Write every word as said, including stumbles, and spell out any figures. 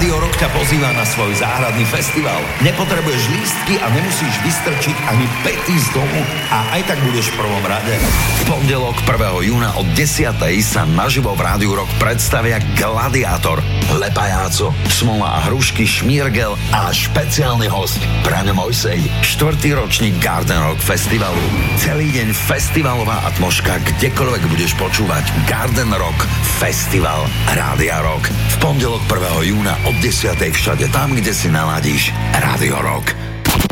Rádio Rock ťa pozýva na svoj záhradný festival. Nepotrebuješ lístky a nemusíš vystrčiť ani pety z domu a aj tak budeš v prvom rade. V pondelok prvého júna od desiatej sa naživo v Rádiu Rock predstavia Gladiátor, Lepajáco, Smola a Hrušky, Šmírgel a špeciálny host Braňo Mojsej. Štvrtý ročník Garden Rock Festivalu. Celý deň festivalová atmoška, kdekoľvek budeš počúvať Garden Rock Festival Rádia Rock. V pondelok prvého júna od desiatej všade tam, kde si naladíš Rádio Rock.